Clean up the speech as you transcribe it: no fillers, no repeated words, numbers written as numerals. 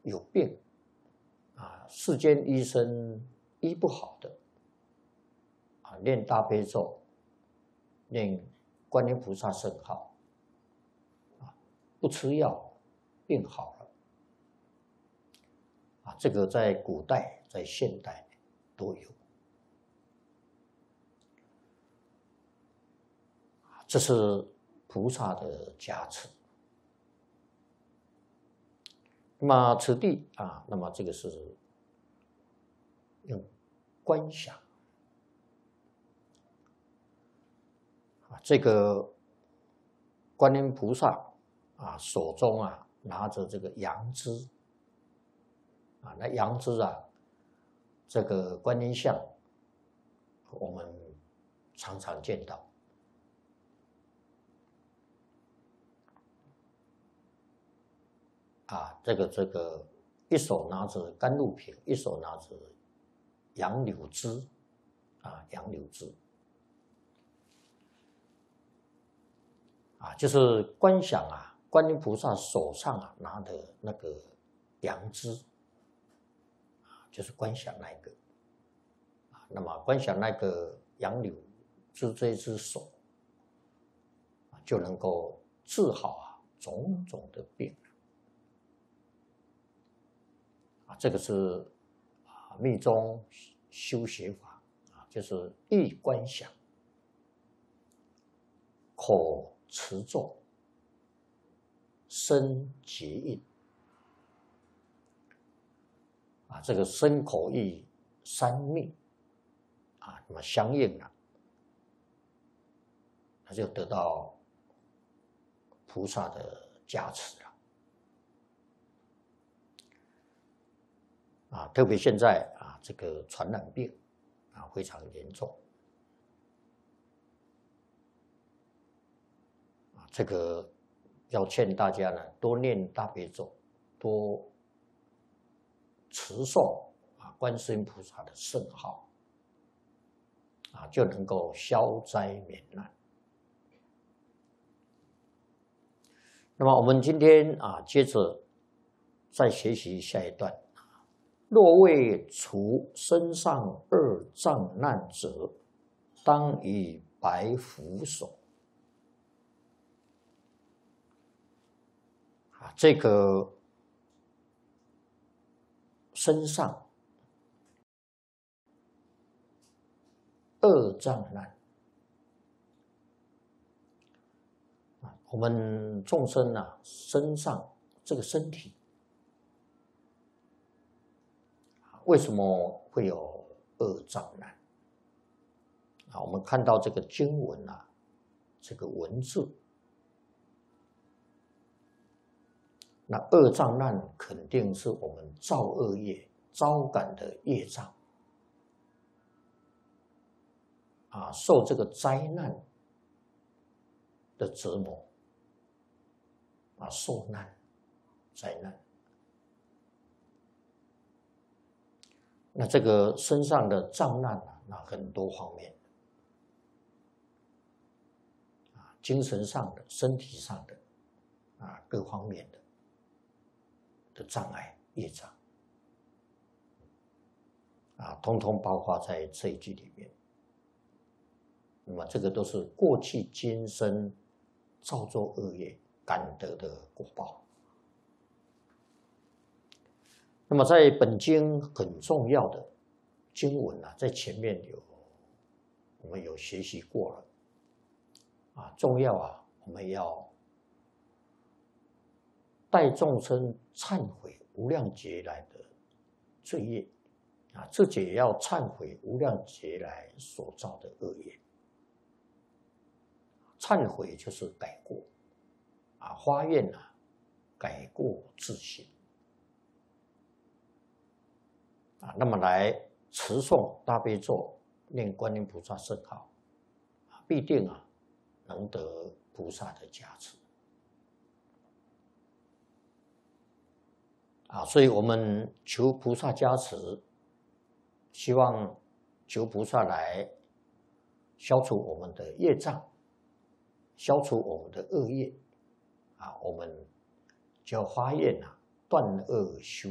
有病世间医生医不好的念大悲咒，念观音菩萨圣号不吃药，病好了这个在古代在现代都有这是菩萨的加持。那么此地那么这个是用观想这个观音菩萨手中拿着这个杨枝那杨枝这个观音像我们常常见到这个一手拿着甘露瓶，一手拿着杨柳枝杨柳枝就是观想观音菩萨手上拿的那个杨枝就是观想那个那么观想那个杨柳枝这一只手就能够治好种种的病这个是密宗修学法就是意观想，口持咒，身结印这个身口意三密那么相应那就得到菩萨的加持特别现在这个传染病非常严重这个要劝大家呢多念大悲咒，多持诵观世音菩萨的圣号就能够消灾免难。那么我们今天接着再学习下一段。若为除身上二障难者，当以白拂手。这个身上二障难，我们众生身上这个身体为什么会有二障难我们看到这个经文这个文字，那二障难肯定是我们造恶业招感的业障受这个灾难的折磨受难灾难。那这个身上的障难那很多方面精神上的、身体上的各方面的障碍业障通通包括在这一句里面。那么这个都是过去今生造作恶业感得的果报。那么在本经很重要的经文在前面我们有学习过了重要我们要代众生忏悔无量劫来的罪业自己也要忏悔无量劫来所造的恶业。忏悔就是改过发愿改过自新那么来持诵大悲咒，念观音菩萨圣号必定能得菩萨的加持所以我们求菩萨加持，希望求菩萨来消除我们的业障，消除我们的恶业我们就要发愿断恶修